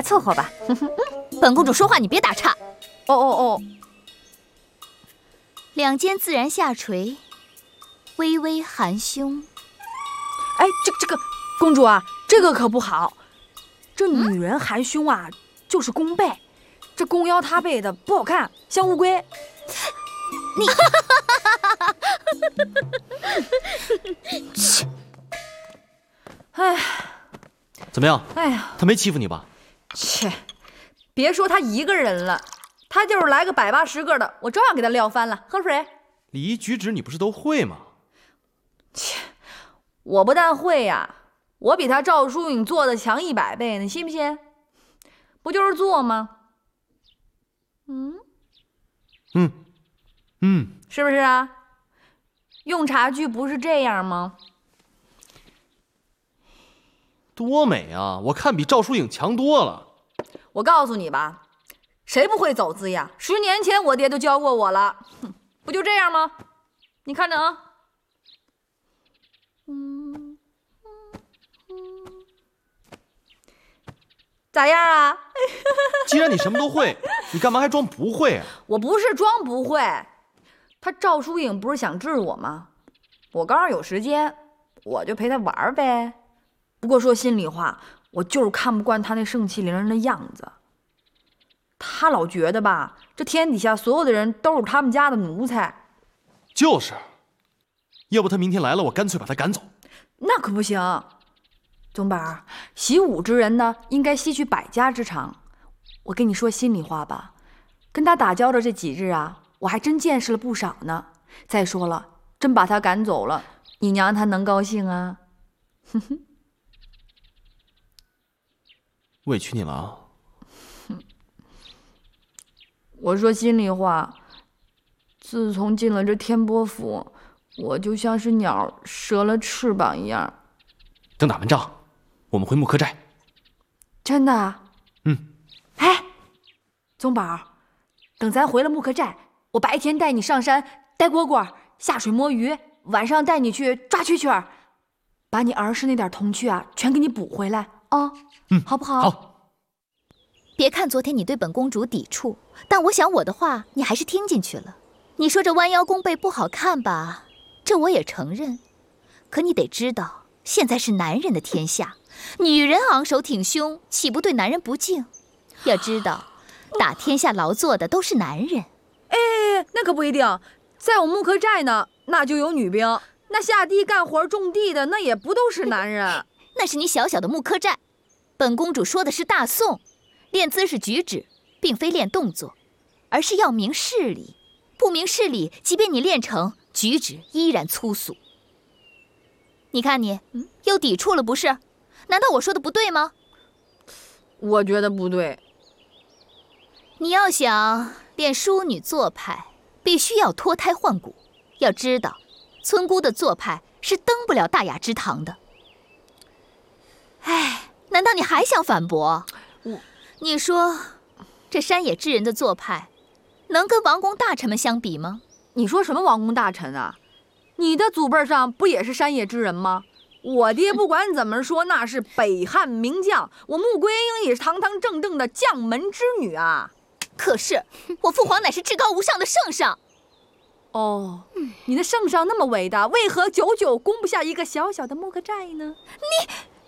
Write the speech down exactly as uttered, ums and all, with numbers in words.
凑合吧。本公主说话你别打岔。 哦哦哦。 两肩自然下垂，微微含胸。 哎，这这个公主啊，这个可不好。这女人含胸啊，嗯、就是弓背，这弓腰塌背的不好看，像乌龟。 你， 切！哎， 怎么样？ 哎呀， 他没欺负你吧？ 切，别说他一个人了，他就是来个百八十个的，我照样给他撂翻了。喝水。 礼仪举止你不是都会吗？ 切，我不但会呀、啊，我比他赵淑颖做的强一百倍，你信不信？不就是做吗？嗯嗯嗯， 是不是啊？用茶具不是这样吗？ 多美啊！我看比赵淑颖强多了。 我告诉你吧，谁不会走姿呀？十年前我爹都教过我了，哼，不就这样吗？你看着啊。嗯嗯，咋样啊？ 既然你什么都会，你干嘛还装不会啊？ 我不是装不会，他赵淑颖不是想治我吗？我刚好有时间，我就陪他玩呗。不过说心里话，我就是看不惯他那盛气凌人的样子。他老觉得吧，这天底下所有的人都是他们家的奴才。 就是，要不他明天来了，我干脆把他赶走。 那可不行，总本，习武之人呢，应该吸取百家之长。我跟你说心里话吧，跟他打交道这几日啊，我还真见识了不少呢。再说了，真把他赶走了，你娘她能高兴啊？哼哼。 委屈你了啊！ 我说心里话，自从进了这天波府，我就像是鸟折了翅膀一样。 等打完仗，我们回木柯寨。 真的？ 嗯。 哎，宗宝，等咱回了木柯寨，我白天带你上山逮蝈蝈，下水摸鱼，晚上带你去抓蛐蛐儿，把你儿时那点童趣啊，全给你补回来啊！ 嗯， 好不好？ 好。 别看昨天你对本公主抵触，但我想我的话你还是听进去了。你说这弯腰弓背不好看吧？这我也承认。可你得知道，现在是男人的天下，女人昂首挺胸，岂不对男人不敬？要知道，打天下劳作的都是男人。 哎，那可不一定。在我木柯寨呢，那就有女兵，那下地干活种地的，那也不都是男人。 那是你小小的木柯寨。本公主说的是大宋。练姿势举止，并非练动作，而是要明事理。不明事理，即便你练成，举止依然粗俗。你看你，嗯，又抵触了不是？难道我说的不对吗？ 我觉得不对。 你要想练淑女做派，必须要脱胎换骨。要知道，村姑的做派是登不了大雅之堂的。哎，难道你还想反驳？ 我。 你说，这山野之人的做派，能跟王公大臣们相比吗？ 你说什么王公大臣啊？你的祖辈上不也是山野之人吗？我爹不管怎么说，那是北汉名将，我穆桂英也是堂堂正正的将门之女啊。 可是我父皇乃是至高无上的圣上。 哦，你的圣上那么伟大，为何久久攻不下一个小小的木柯寨呢？ 你。